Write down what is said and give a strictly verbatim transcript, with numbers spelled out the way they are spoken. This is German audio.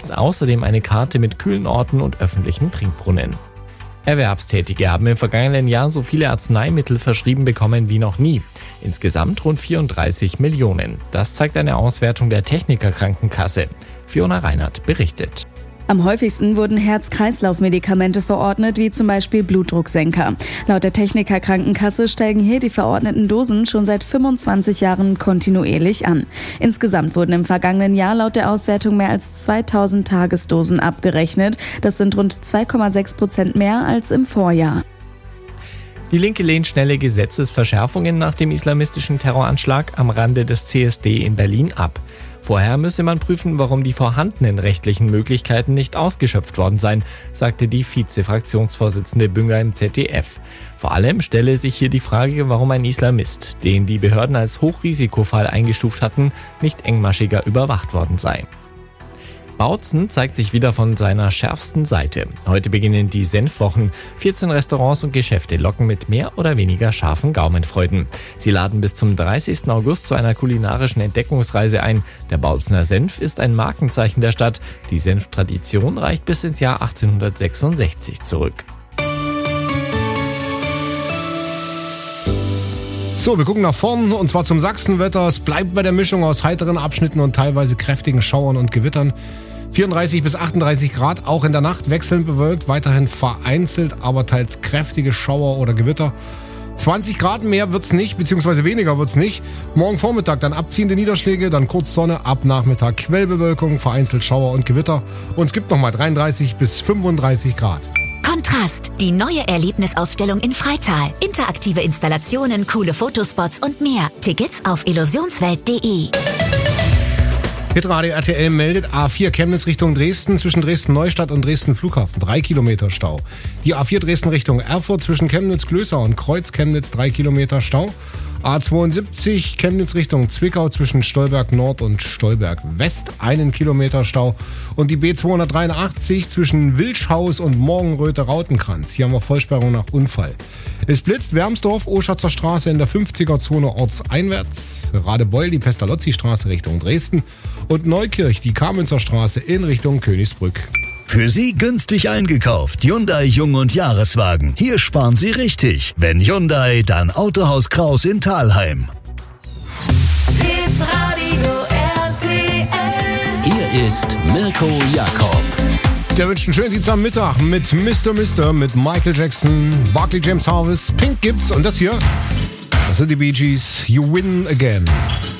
es außerdem eine Karte mit kühlen Orten und öffentlichen Trinkbrunnen. Erwerbstätige haben im vergangenen Jahr so viele Arzneimittel verschrieben bekommen wie noch nie. Insgesamt rund vierunddreißig Millionen. Das zeigt eine Auswertung der Techniker-Krankenkasse. Fiona Reinhardt berichtet. Am häufigsten wurden Herz-Kreislauf-Medikamente verordnet, wie zum Beispiel Blutdrucksenker. Laut der Techniker-Krankenkasse steigen hier die verordneten Dosen schon seit fünfundzwanzig Jahren kontinuierlich an. Insgesamt wurden im vergangenen Jahr laut der Auswertung mehr als zweitausend Tagesdosen abgerechnet. Das sind rund zwei Komma sechs Prozent mehr als im Vorjahr. Die Linke lehnt schnelle Gesetzesverschärfungen nach dem islamistischen Terroranschlag am Rande des C S D in Berlin ab. Vorher müsse man prüfen, warum die vorhandenen rechtlichen Möglichkeiten nicht ausgeschöpft worden seien, sagte die Vize-Fraktionsvorsitzende Bünger im Z D F. Vor allem stelle sich hier die Frage, warum ein Islamist, den die Behörden als Hochrisikofall eingestuft hatten, nicht engmaschiger überwacht worden sei. Bautzen zeigt sich wieder von seiner schärfsten Seite. Heute beginnen die Senfwochen. vierzehn Restaurants und Geschäfte locken mit mehr oder weniger scharfen Gaumenfreuden. Sie laden bis zum dreißigsten August zu einer kulinarischen Entdeckungsreise ein. Der Bautzener Senf ist ein Markenzeichen der Stadt. Die Senftradition reicht bis ins Jahr achtzehnhundertsechsundsechzig zurück. So, wir gucken nach vorn und zwar zum Sachsenwetter. Es bleibt bei der Mischung aus heiteren Abschnitten und teilweise kräftigen Schauern und Gewittern. vierunddreißig bis achtunddreißig Grad, auch in der Nacht wechselnd bewölkt, weiterhin vereinzelt, aber teils kräftige Schauer oder Gewitter. zwanzig Grad mehr wird's nicht, beziehungsweise weniger wird's nicht. Morgen Vormittag dann abziehende Niederschläge, dann kurz Sonne, ab Nachmittag Quellbewölkung, vereinzelt Schauer und Gewitter. Und es gibt nochmal dreiunddreißig bis fünfunddreißig Grad. Kontrast, die neue Erlebnisausstellung in Freital. Interaktive Installationen, coole Fotospots und mehr. Tickets auf illusionswelt punkt de. Hitradio R T L meldet A vier Chemnitz Richtung Dresden zwischen Dresden-Neustadt und Dresden Flughafen. Drei Kilometer Stau. Die A vier Dresden Richtung Erfurt zwischen Chemnitz-Glößau und Kreuz-Chemnitz. Drei Kilometer Stau. A zweiundsiebzig Chemnitz Richtung Zwickau zwischen Stolberg Nord und Stolberg West. Einen Kilometer Stau. Und die B zweihundertdreiundachtzig zwischen Wilschhaus und Morgenröte-Rautenkranz. Hier haben wir Vollsperrung nach Unfall. Es blitzt Wermsdorf, Oschatzer Straße in der fünfziger-Zone ortseinwärts. Radebeul, die Pestalozzi-Straße Richtung Dresden. Und Neukirch, die Kamenzer Straße in Richtung Königsbrück. Für Sie günstig eingekauft. Hyundai Jung- und Jahreswagen. Hier sparen Sie richtig. Wenn Hyundai, dann Autohaus Kraus in Thalheim. Hitradio R T L. Hier ist Mirko Jakob. Der wünscht einen schönen Dienstagmittag mit Mister Mister, mit Michael Jackson, Barclay James Harvest, Pink Gibbs und das hier, das sind die Bee Gees, You Win Again.